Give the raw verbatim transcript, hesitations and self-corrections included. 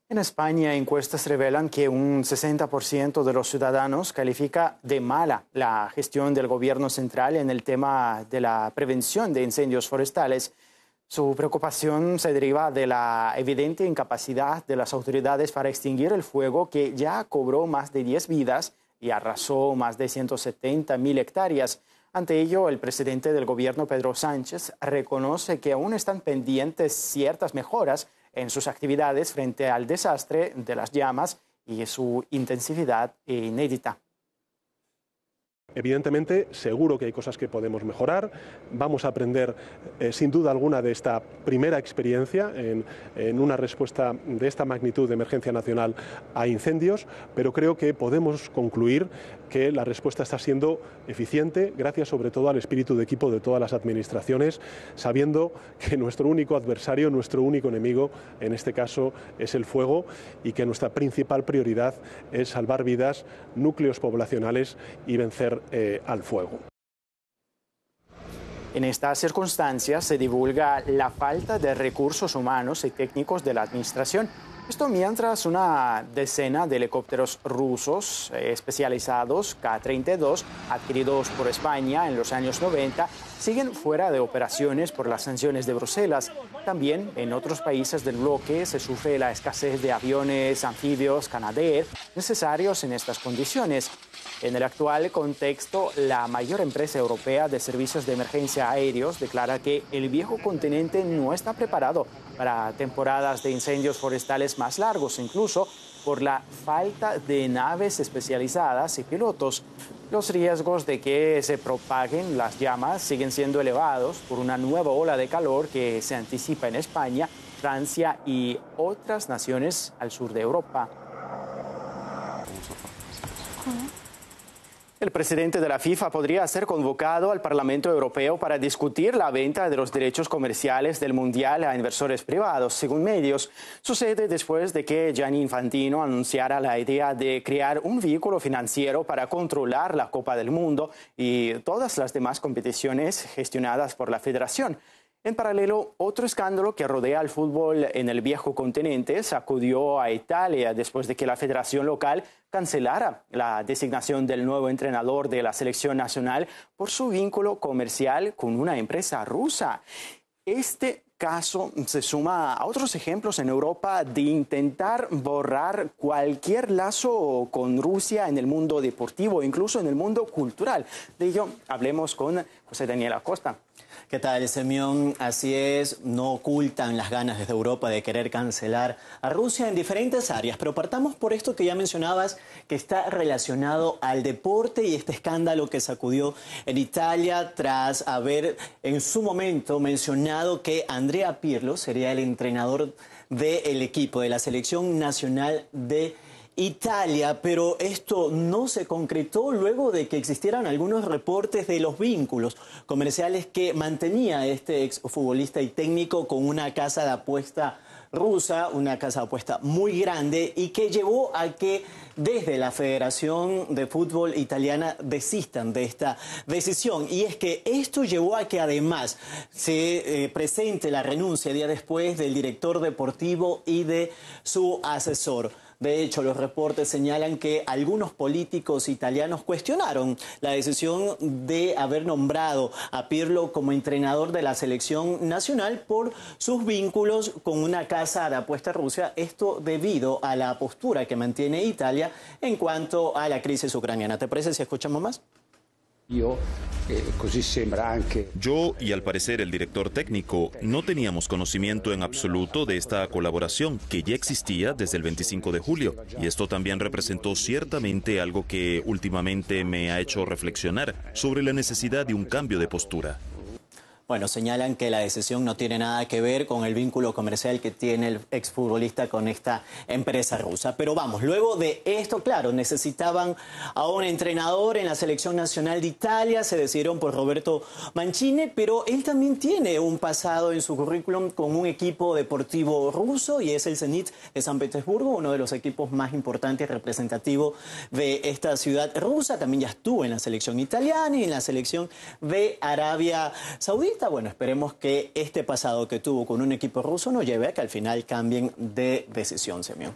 En España, encuestas revelan que un sesenta por ciento de los ciudadanos califica de mala la gestión del gobierno central en el tema de la prevención de incendios forestales. Su preocupación se deriva de la evidente incapacidad de las autoridades para extinguir el fuego que ya cobró más de diez vidas y arrasó más de ciento setenta mil hectáreas. Ante ello, el presidente del gobierno, Pedro Sánchez, reconoce que aún están pendientes ciertas mejoras en sus actividades frente al desastre de las llamas y su intensidad inédita. Evidentemente, seguro que hay cosas que podemos mejorar. Vamos a aprender, eh, sin duda alguna, de esta primera experiencia en, en una respuesta de esta magnitud de emergencia nacional a incendios, pero creo que podemos concluir que la respuesta está siendo eficiente, gracias sobre todo al espíritu de equipo de todas las administraciones, sabiendo que nuestro único adversario, nuestro único enemigo, en este caso, es el fuego y que nuestra principal prioridad es salvar vidas, núcleos poblacionales y vencer Eh, al fuego. En estas circunstancias se divulga la falta de recursos humanos y técnicos de la administración. Esto mientras una decena de helicópteros rusos eh, especializados K treinta y dos, adquiridos por España en los años noventa, siguen fuera de operaciones por las sanciones de Bruselas. También en otros países del bloque se sufre la escasez de aviones, anfibios, Canadair necesarios en estas condiciones. En el actual contexto, la mayor empresa europea de servicios de emergencia aéreos declara que el viejo continente no está preparado para temporadas de incendios forestales más largos, incluso por la falta de naves especializadas y pilotos. Los riesgos de que se propaguen las llamas siguen siendo elevados por una nueva ola de calor que se anticipa en España, Francia y otras naciones al sur de Europa. El presidente de la FIFA podría ser convocado al Parlamento Europeo para discutir la venta de los derechos comerciales del Mundial a inversores privados, según medios. Sucede después de que Gianni Infantino anunciara la idea de crear un vehículo financiero para controlar la Copa del Mundo y todas las demás competiciones gestionadas por la Federación. En paralelo, otro escándalo que rodea al fútbol en el viejo continente sacudió a Italia después de que la federación local cancelara la designación del nuevo entrenador de la selección nacional por su vínculo comercial con una empresa rusa. Este caso se suma a otros ejemplos en Europa de intentar borrar cualquier lazo con Rusia en el mundo deportivo, incluso en el mundo cultural. De ello hablemos con José Daniel Acosta. ¿Qué tal, Semyon? Así es, no ocultan las ganas desde Europa de querer cancelar a Rusia en diferentes áreas, pero partamos por esto que ya mencionabas, que está relacionado al deporte y este escándalo que sacudió en Italia tras haber en su momento mencionado que Andrea Pirlo sería el entrenador del equipo de la selección nacional de Italia, pero esto no se concretó luego de que existieran algunos reportes de los vínculos comerciales que mantenía este exfutbolista y técnico con una casa de apuesta rusa, una casa de apuesta muy grande y que llevó a que desde la Federación de Fútbol Italiana desistan de esta decisión. Y es que esto llevó a que además se eh, presente la renuncia día después del director deportivo y de su asesor. De hecho, los reportes señalan que algunos políticos italianos cuestionaron la decisión de haber nombrado a Pirlo como entrenador de la selección nacional por sus vínculos con una casa de apuesta rusa. Esto debido a la postura que mantiene Italia en cuanto a la crisis ucraniana. ¿Te parece si escuchamos más? Yo, eh, così sembra anche... Yo y al parecer el director técnico no teníamos conocimiento en absoluto de esta colaboración que ya existía desde el veinticinco de julio y esto también representó ciertamente algo que últimamente me ha hecho reflexionar sobre la necesidad de un cambio de postura. Bueno, señalan que la decisión no tiene nada que ver con el vínculo comercial que tiene el exfutbolista con esta empresa rusa. Pero vamos, luego de esto, claro, necesitaban a un entrenador en la selección nacional de Italia, se decidieron por Roberto Mancini, pero él también tiene un pasado en su currículum con un equipo deportivo ruso y es el Zenit de San Petersburgo, uno de los equipos más importantes y representativos de esta ciudad rusa. También ya estuvo en la selección italiana y en la selección de Arabia Saudita. Bueno, esperemos que este pasado que tuvo con un equipo ruso no lleve a que al final cambien de decisión, Semyon.